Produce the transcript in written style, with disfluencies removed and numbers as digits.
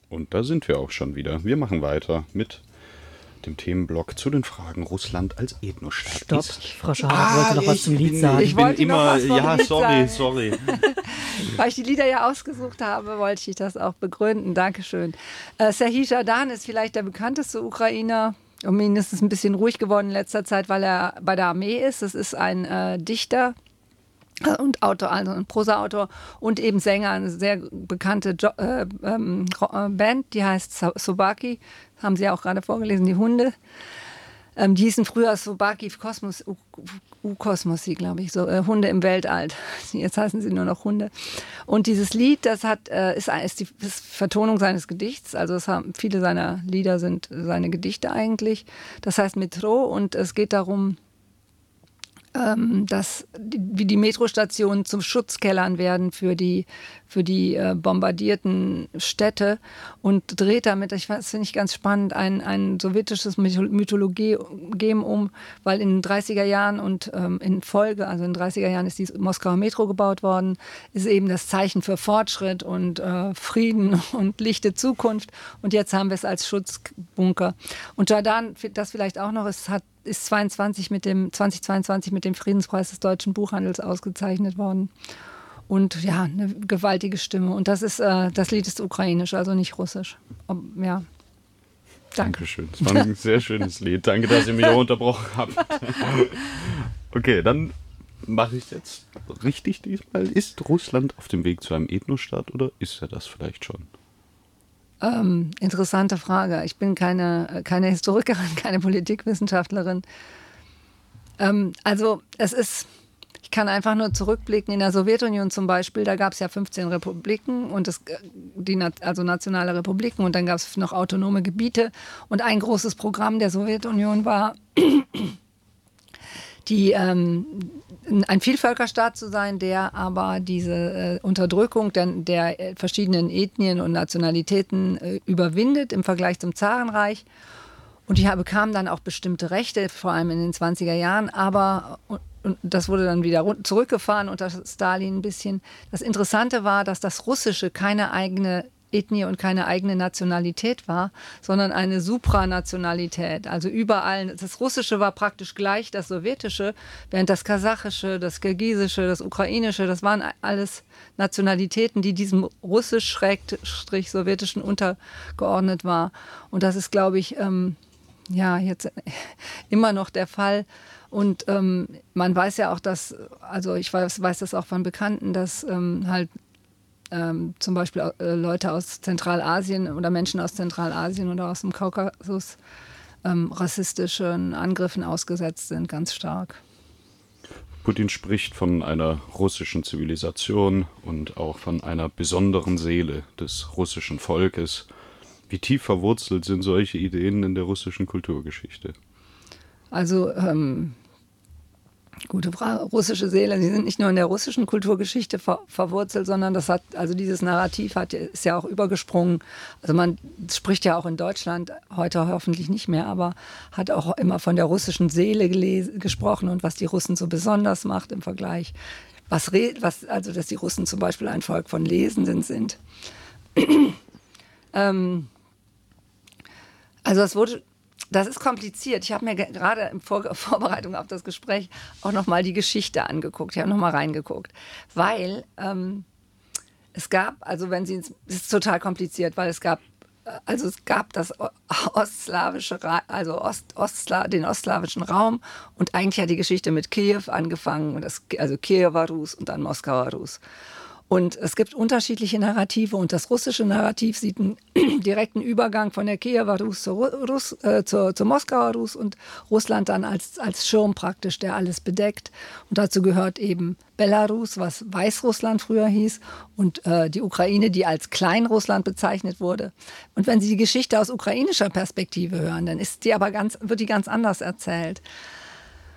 Und da sind wir auch schon wieder. Wir machen weiter mit dem Themenblock zu den Fragen Russland als Ethnostaat. Stopp, Frau Schader wollte noch was zum Lied sagen. Ich wollte noch was vom Lied sagen. sorry. Weil ich die Lieder ja ausgesucht habe, wollte ich das auch begründen. Dankeschön. Serhij Zhadan ist vielleicht der bekannteste Ukrainer und mindestens ein bisschen ruhig geworden in letzter Zeit, weil er bei der Armee ist. Das ist ein Dichter und Autor, also ein Prosaautor und eben Sänger, eine sehr bekannte Band, die heißt Sobaki, haben Sie ja auch gerade vorgelesen, die Hunde. Die hießen früher Sobaki Kosmos, U-Kosmosi, glaube ich, so Hunde im Weltall. Jetzt heißen sie nur noch Hunde. Und dieses Lied, das ist die Vertonung seines Gedichts, also viele seiner Lieder sind seine Gedichte eigentlich. Das heißt Metro und es geht darum, wie die Metrostationen zum Schutzkellern werden für die bombardierten Städte und dreht damit, das finde ich ganz spannend, ein sowjetisches Mythologem um, weil in den 30er Jahren und in Folge, also in den 30er Jahren ist die Moskauer Metro gebaut worden, ist eben das Zeichen für Fortschritt und Frieden und lichte Zukunft und jetzt haben wir es als Schutzbunker. Und Zhadan, das vielleicht auch noch, ist 2022 mit dem Friedenspreis des deutschen Buchhandels ausgezeichnet worden. Und ja, eine gewaltige Stimme. Und das Lied ist ukrainisch, also nicht russisch. Ja. Dankeschön. Das war ein sehr schönes Lied. Danke, dass ihr mich auch unterbrochen habt. Okay, dann mache ich es jetzt richtig diesmal. Ist Russland auf dem Weg zu einem Ethnostaat oder ist er das vielleicht schon? Interessante Frage. Ich bin keine Historikerin, keine Politikwissenschaftlerin. Ich kann einfach nur zurückblicken. In der Sowjetunion zum Beispiel, da gab es ja 15 Republiken und also nationale Republiken und dann gab es noch autonome Gebiete. Und ein großes Programm der Sowjetunion war, ein Vielvölkerstaat zu sein, der aber diese Unterdrückung der verschiedenen Ethnien und Nationalitäten überwindet im Vergleich zum Zarenreich. Und die bekamen dann auch bestimmte Rechte, vor allem in den 20er Jahren, aber und das wurde dann wieder zurückgefahren unter Stalin ein bisschen. Das Interessante war, dass das Russische keine eigene Ethnie und keine eigene Nationalität war, sondern eine Supranationalität. Also überall, das Russische war praktisch gleich das Sowjetische, während das Kasachische, das Kirgisische, das Ukrainische, das waren alles Nationalitäten, die diesem Russisch-Sowjetischen untergeordnet war. Und das ist, glaube ich, jetzt immer noch der Fall. Und man weiß ja auch, ich weiß das auch von Bekannten, dass zum Beispiel Leute aus Zentralasien oder Menschen aus Zentralasien oder aus dem Kaukasus rassistischen Angriffen ausgesetzt sind, ganz stark. Putin spricht von einer russischen Zivilisation und auch von einer besonderen Seele des russischen Volkes. Wie tief verwurzelt sind solche Ideen in der russischen Kulturgeschichte? Also, gute Frage. Russische Seele, die sind nicht nur in der russischen Kulturgeschichte verwurzelt, sondern dieses Narrativ ist ja auch übergesprungen. Also man spricht ja auch in Deutschland, heute hoffentlich nicht mehr, aber hat auch immer von der russischen Seele gesprochen und was die Russen so besonders macht im Vergleich. Dass die Russen zum Beispiel ein Volk von Lesenden sind. Das ist kompliziert. Ich habe mir gerade in Vorbereitung auf das Gespräch auch nochmal die Geschichte angeguckt. Ich habe nochmal reingeguckt. Weil es ist total kompliziert, weil es gab das ostslawische, den ostslawischen Raum und eigentlich hat die Geschichte mit Kiew angefangen, also Kiewer Rus und dann Moskauer Rus. Und es gibt unterschiedliche Narrative und das russische Narrativ sieht einen direkten Übergang von der Kiewer Rus zur Moskauer Rus und Russland dann als Schirm praktisch, der alles bedeckt. Und dazu gehört eben Belarus, was Weißrussland früher hieß, und die Ukraine, die als Kleinrussland bezeichnet wurde. Und wenn Sie die Geschichte aus ukrainischer Perspektive hören, dann wird die ganz anders erzählt.